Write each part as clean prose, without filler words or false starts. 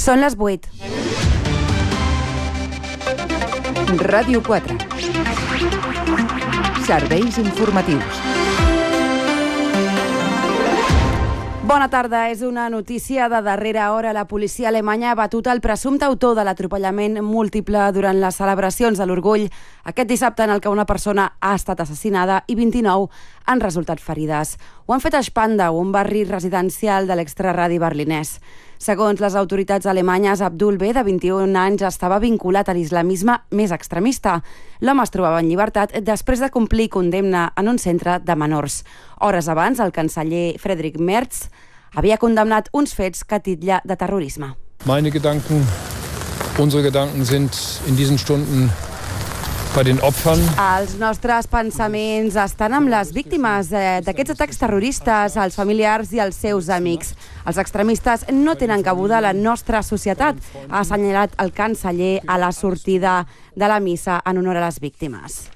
Són les 8. Ràdio 4. Serveis informatius. Bona tarda. És una notícia de darrera hora. La policia alemanya ha batut el presumpte autor de l'atropellament múltiple durant les celebracions de l'Orgull aquest dissabte, en el que una persona ha estat assassinada i 29 han resultat ferides. Ho han fet a Spandau, un barri residencial de l'extraradi berlinès. Segons les autoritats alemanyes, Abdul B, de 21 anys, estava vinculat a l'islamisme més extremista. L'home es trobava en llibertat després de complir condemna en un centre de menors. Hores abans, el canceller Friedrich Merz havia condemnat uns fets que titlla de terrorisme. Unsere Gedanken sind in diesen Stunden bei den Opfern. Els nostres pensaments estan amb les víctimes d'aquests atacs terroristes, els familiars i els seus amics. Els extremistes no tenen cabuda a la nostra societat, ha assenyalat el canceller a la sortida de la missa en honor a les víctimes.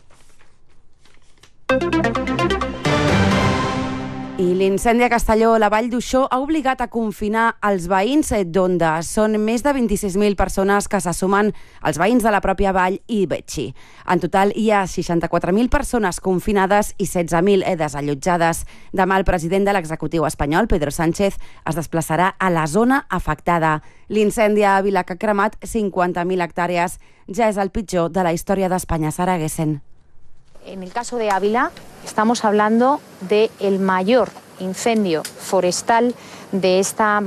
I l'incendi a Castelló, la Vall d'Uixó, ha obligat a confinar els veïns d'Onda. Són més de 26.000 persones que se sumen als veïns de la pròpia vall i Betxi. En total hi ha 64.000 persones confinades i 16.000 desallotjades. Demà el president de l'executiu espanyol, Pedro Sánchez, es desplaçarà a la zona afectada. L'incendi a Ávila, que ha cremat 50.000 hectàrees, ja és el pitjor de la història d'Espanya. Sara Guessén. En el caso de Ávila, estamos hablando del mayor incendio forestal de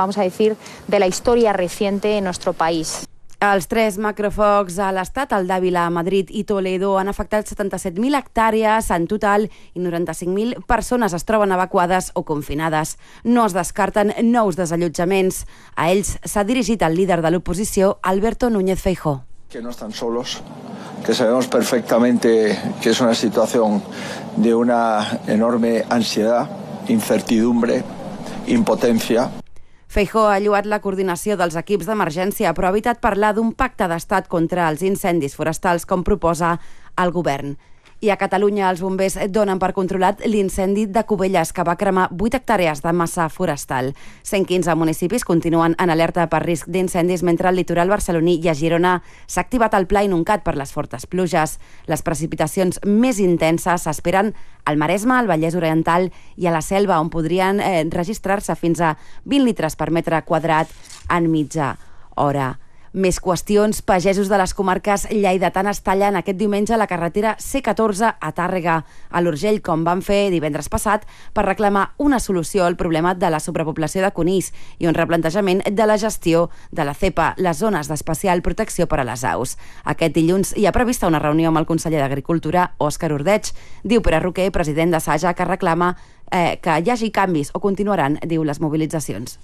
de la historia reciente en nuestro país. Els 3 macrofocs a l'Estat, el d'Àvila, Madrid i Toledo, han afectat 77.000 hectàrees en total i 95.000 persones es troben evacuades o confinades. No es descarten nous desallotjaments. A ells s'ha dirigit el líder de l'oposició, Alberto Núñez Feijóo. Que no están solos, que sabemos perfectamente que es una situación de una enorme ansiedad, incertidumbre, impotencia. Feijóo ha lloat la coordinació dels equips d'emergència, però ha evitat parlar d'un pacte d'estat contra els incendis forestals com proposa el govern. I a Catalunya els bombers donen per controlat l'incendi de Cubelles, que va cremar 8 hectàrees de massa forestal. 115 municipis continuen en alerta per risc d'incendis, mentre al litoral barceloní i a Girona s'ha activat el pla inuncat per les fortes pluges. Les precipitacions més intenses s'esperen al Maresme, al Vallès Oriental i a la Selva, on podrien registrar-se fins a 20 litres per metre quadrat en mitja hora. Més qüestions. Pagesos de les comarques lleidatanes tallen aquest diumenge la carretera C14 a Tàrrega, a l'Urgell, com van fer divendres passat, per reclamar una solució al problema de la sobrepoblació de conills i un replantejament de la gestió de la CEPA, les zones d'especial protecció per a les aus. Aquest dilluns hi ha prevista una reunió amb el conseller d'Agricultura, Òscar Ordeig. Diu Pere Roquer, president de Saja, que reclama que hi hagi canvis o continuaran, diu, les mobilitzacions.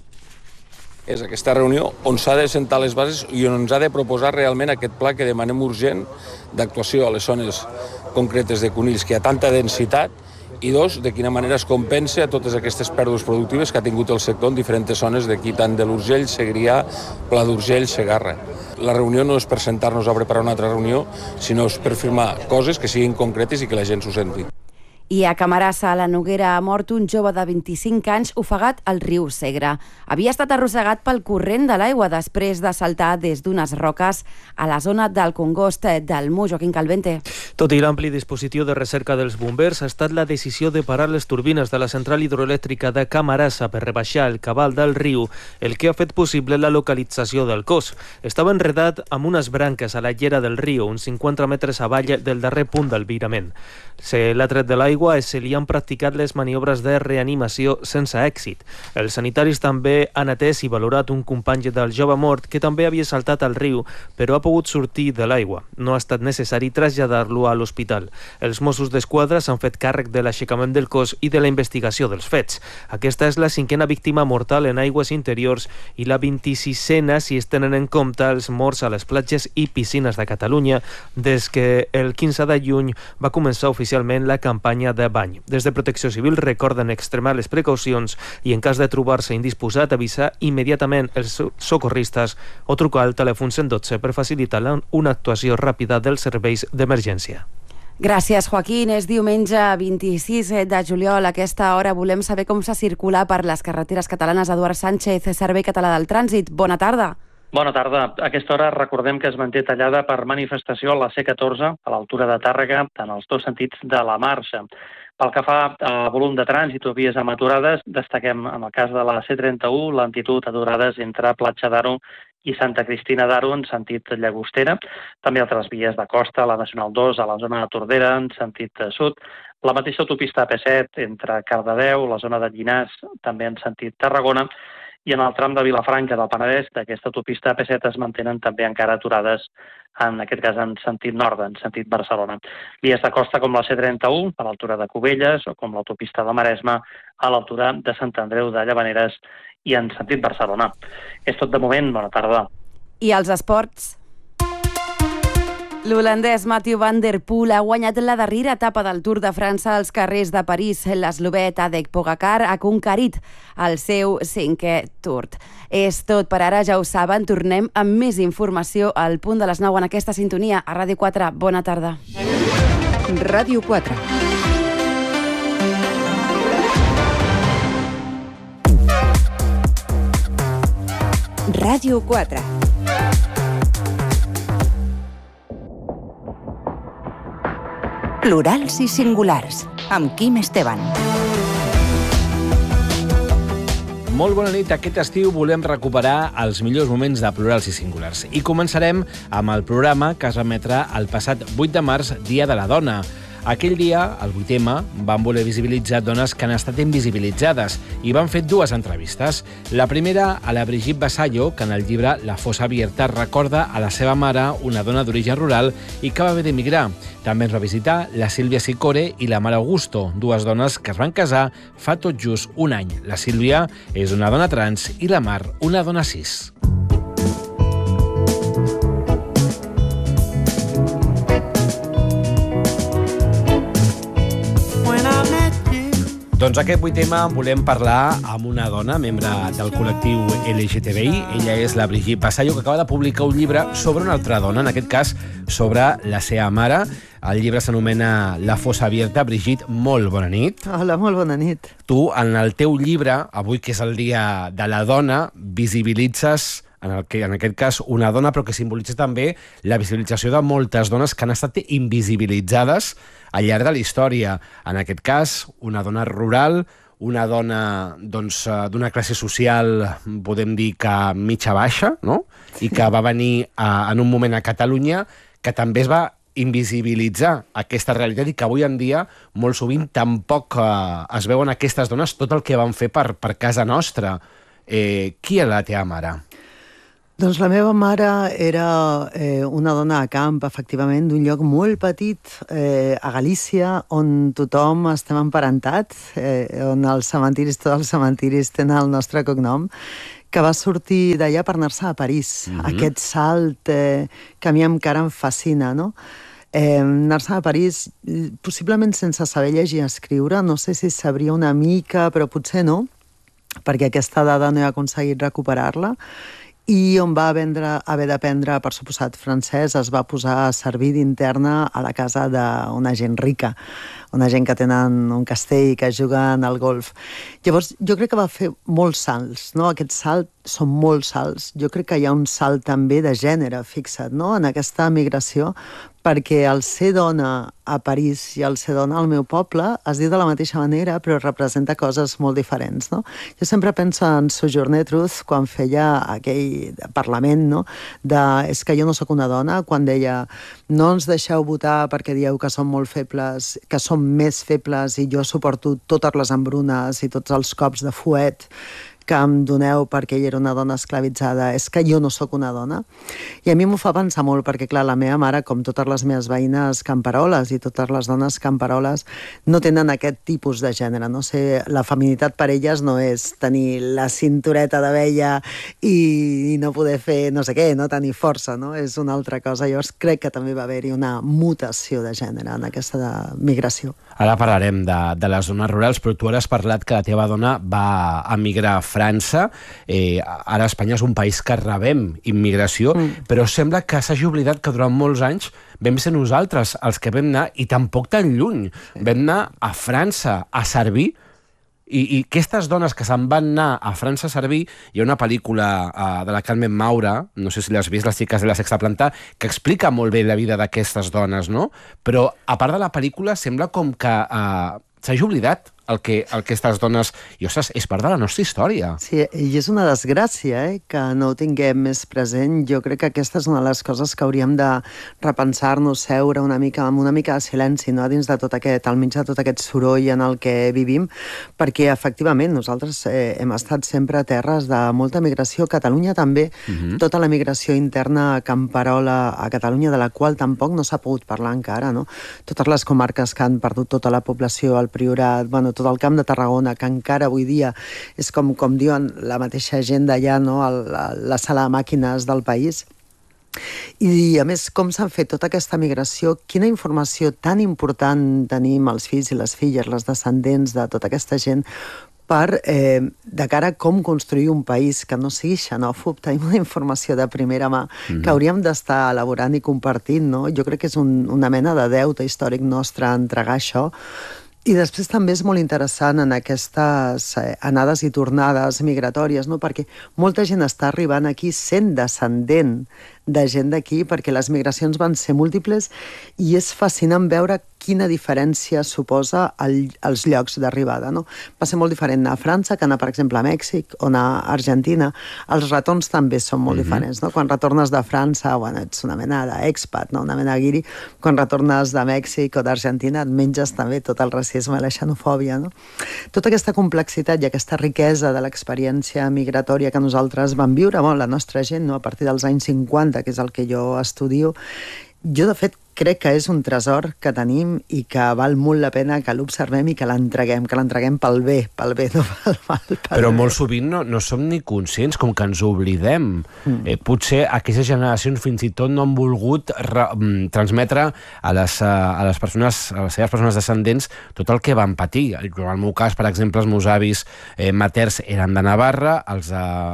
És aquesta reunió on s'ha de sentar les bases i on ens ha de proposar realment aquest pla que demanem urgent d'actuació a les zones concretes de conills, que hi ha tanta densitat, i dos, de quina manera es compensa totes aquestes pèrdues productives que ha tingut el sector en diferents zones d'aquí, tant de l'Urgell, Segrià, Pla d'Urgell, Segarra. La reunió no és per sentar-nos a preparar una altra reunió, sinó és per firmar coses que siguin concretes i que la gent s'ho senti. I a Camarasa, a la Noguera, ha mort un jove de 25 anys ofegat al riu Segre. Havia estat arrossegat pel corrent de l'aigua després de saltar des d'unes roques a la zona del Congost del Mu. Joaquín Calvente. Tot i l'ampli dispositiu de recerca dels bombers, ha estat la decisió de parar les turbines de la central hidroelèctrica de Camarasa per rebaixar el cabal del riu, el que ha fet possible la localització del cos. Estava enredat amb unes branques a la llera del riu, uns 50 metres avall del darrer punt del virament. Se l'ha tret de l'aigua i se li han practicat les maniobres de reanimació sense èxit. Els sanitaris també han atès i valorat un company del jove mort que també havia saltat al riu, però ha pogut sortir de l'aigua. No ha estat necessari traslladar-lo a l'hospital. Els Mossos d'Esquadra s'han fet càrrec de l'aixecament del cos i de la investigació dels fets. Aquesta és la 5a víctima mortal en aigües interiors i la 26a si es tenen en compte els morts a les platges i piscines de Catalunya des que el 15 de juny va començar oficialment la campanya de bany. Des de Protecció Civil recorden extremar les precaucions i, en cas de trobar-se indisposat, avisar immediatament els socorristes o trucar al telèfon 112 per facilitar una actuació ràpida dels serveis d'emergència. Gràcies, Joaquín. És diumenge 26 de juliol. A aquesta hora volem saber com se circula per les carreteres catalanes. Eduard Sánchez, Servei Català del Trànsit. Bona tarda. Bona tarda. A aquesta hora recordem que es manté tallada per manifestació a la C14, a l'altura de Tàrrega, en els dos sentits de la marxa. Pel que fa a volum de trànsit o vies amb aturades, destaquem en el cas de la C31 lentitud aturades entre Platja d'Aro i Santa Cristina d'Aro en sentit Llagostera. També altres vies de costa, la Nacional 2 a la zona de Tordera en sentit sud. La mateixa autopista AP7 entre Cardedeu, la zona de Llinars, també en sentit Tarragona. I en el tram de Vilafranca del Penedès d'aquesta autopista AP7 es mantenen també encara aturades, en aquest cas en sentit nord, en sentit Barcelona. Vies de costa com la C31, a l'altura de Cubelles, o com l'autopista del Maresme, a l'altura de Sant Andreu de Llavaneres i en sentit Barcelona. És tot de moment, bona tarda. I els esports? L'holandès Mathieu van der Poel ha guanyat la darrera etapa del Tour de França als carrers de París. L'eslovè Tadej Pogačar ha conquerit el seu 5è Tour. És tot per ara, ja ho saben. Tornem amb més informació al punt de les 9 en aquesta sintonia a Ràdio 4. Bona tarda. Ràdio 4. Ràdio 4. Plurals i singulars, amb Quim Esteban. Molt bona nit. Aquest estiu volem recuperar els millors moments de Plurals i Singulars. I començarem amb el programa que es va emetre el passat 8 de març, Dia de la Dona. Aquell dia, el 8M, van voler visibilitzar dones que han estat invisibilitzades i van fer 2 entrevistes. La primera a la Brigitte Vasallo, que en el llibre La fossa abierta recorda a la seva mare, una dona d'origen rural i que va haver d'emigrar. També ens va visitar la Sílvia Sicore i la Mare Augusto, 2 dones que es van casar fa tot just un any. La Sílvia és una dona trans i la Mar, una dona cis. Doncs aquest 8M volem parlar amb una dona, membre del col·lectiu LGTBI. Ella és la Brigitte Vasallo, que acaba de publicar un llibre sobre una altra dona, en aquest cas sobre la seva mare. El llibre s'anomena La fossa abierta. Brigitte, molt bona nit. Hola, molt bona nit. Tu, en el teu llibre, avui que és el Dia de la Dona, visibilitzes en aquest cas una dona, però que simbolitza també la visibilització de moltes dones que han estat invisibilitzades al llarg de la història. En aquest cas, una dona rural, una dona d'una classe social, podem dir que mitja-baixa, no? I que va venir en un moment a Catalunya que també es va invisibilitzar aquesta realitat i que avui en dia molt sovint tampoc es veuen aquestes dones tot el que van fer per casa nostra. Qui era la teva mare? Doncs la meva mare era una dona de camp, efectivament, d'un lloc molt petit a Galícia, on tothom estem emparentats, on tots els cementiris tenen el nostre cognom, que va sortir d'allà per anar-se a París. Aquest salt que a mi encara em fascina, no? Anar-se a París, possiblement sense saber llegir i escriure, no sé si sabria una mica, però potser no, perquè aquesta dada no he aconseguit recuperar-la, i on va haver d'aprendre, per suposat, francès, es va posar a servir d'interna a la casa d'una gent rica, una gent que tenen un castell, que juguen al golf. Llavors, jo crec que va fer molts salts, no? Aquest salt són molts salts. Jo crec que hi ha un salt també de gènere, fixa't, no? En aquesta migració, perquè el ser dona a París i el ser dona al meu poble es diu de la mateixa manera, però representa coses molt diferents, no? Jo sempre penso en Sojourner Truth, quan feia aquell parlament, no? És que jo no sóc una dona, quan deia no ens deixeu votar perquè dieu que som molt febles, que som més febles i jo suporto totes les embrunes i tots els cops de fuet que em doneu perquè ella era una dona esclavitzada, és que jo no sóc una dona. I a mi m'ho fa pensar molt, perquè clar, la meva mare, com totes les meves veïnes camperoles i totes les dones camperoles, no tenen aquest tipus de gènere, no sé, la feminitat per elles no és tenir la cintureta d'abella i no poder fer no sé què, no tenir força, no? És una altra cosa. Llavors crec que també va haver-hi una mutació de gènere en aquesta migració. Ara parlarem de les dones rurals, però tu ara has parlat que la teva dona va emigrar a França. Ara Espanya és un país que rebem immigració, però sembla que s'hagi oblidat que durant molts anys vam ser nosaltres els que vam anar, i tampoc tan lluny. Vam anar a França a servir I aquestes dones que se'n van anar a França a servir, hi ha una pel·lícula de la Carmen Maura, no sé si l'has vist, Les xiques de la sexta planta, que explica molt bé la vida d'aquestes dones, no? Però, a part de la pel·lícula, sembla com que s'hagi oblidat el que aquestes dones... I, ostres, és part de la nostra història. Sí, i és una desgràcia, que no ho tinguem més present. Jo crec que aquesta és una de les coses que hauríem de repensar-nos, seure una mica, amb una mica de silenci, no? Dins de tot aquest, al mig de tot aquest soroll en el que vivim, perquè, efectivament, nosaltres hem estat sempre a terres de molta migració. Catalunya també, tota la migració interna camperola a Catalunya, de la qual tampoc no s'ha pogut parlar encara, no? Totes les comarques que han perdut tota la població, el Priorat, bueno, tot el Camp de Tarragona, que encara avui dia és com diuen la mateixa gent d'allà, no? La sala de màquines del país. I, a més, com s'ha fet tota aquesta migració, quina informació tan important tenim els fills i les filles, les descendents de tota aquesta gent, per, de cara a com construir un país que no sigui xenòfob. Tenim una informació de primera mà que hauríem d'estar elaborant i compartint, no? Jo crec que és una mena de deute històric nostre entregar això. I després també és molt interessant en aquestes anades i tornades migratòries, no? Perquè molta gent està arribant aquí sent descendent de gent d'aquí, perquè les migracions van ser múltiples i és fascinant veure quina diferència suposa els llocs d'arribada, no? Va ser molt diferent anar a França que anar, per exemple, a Mèxic o anar a Argentina. Els retorns també són molt diferents, no? Quan retornes de França, bueno, ets una mena d'expat, no? Una mena de guiri. Quan retornes de Mèxic o d'Argentina et menges també tot el racisme i la xenofòbia, no? Tota aquesta complexitat i aquesta riquesa de l'experiència migratòria que nosaltres vam viure, bueno, la nostra gent, no? A partir dels anys 50, que és el que jo estudio, jo, de fet, crec que és un tresor que tenim i que val molt la pena que l'observem i que l'entreguem pel bé, no pel mal. Però molt sovint no som ni conscients, com que ens oblidem. Potser aquestes generacions fins i tot no han volgut transmetre a les persones, a les seves persones descendents, tot el que van patir. En el meu cas, per exemple, els meus avis materns eren de Navarra, els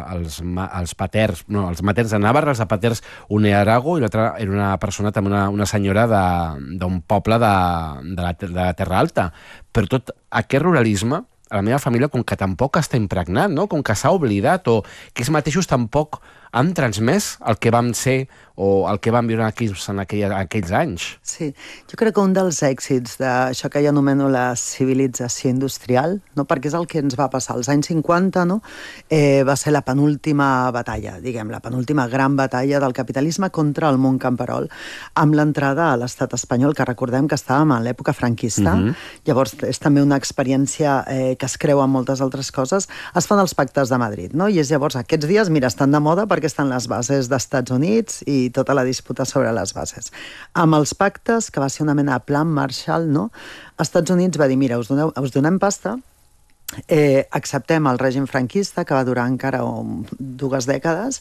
materns de Navarra, els de paterns un era Aragó i l'altra era una persona, també una senyora d'un poble de la Terra Alta. Però tot aquest ruralisme, a la meva família, com que tampoc està impregnat, no? Com que s'ha oblidat, o que ells mateixos tampoc han transmès el que vam ser o el que vam viure aquí en aquells anys. Sí, jo crec que un dels èxits d'això que jo anomeno la civilització industrial, no? Perquè és el que ens va passar als anys 50, no? Va ser la penúltima batalla, diguem, la penúltima gran batalla del capitalisme contra el món camperol, amb l'entrada a l'estat espanyol, que recordem que estàvem a l'època franquista. Llavors és també una experiència que es creu en moltes altres coses. Es fan els pactes de Madrid, no? I és llavors aquests dies, mira, estan de moda perquè estan les bases d'Estats Units i tota la disputa sobre les bases. Amb els pactes, que va ser una mena de plan Marshall, no? Estats Units va dir, mira, us donem pasta, acceptem el règim franquista, que va durar encara 2 dècades,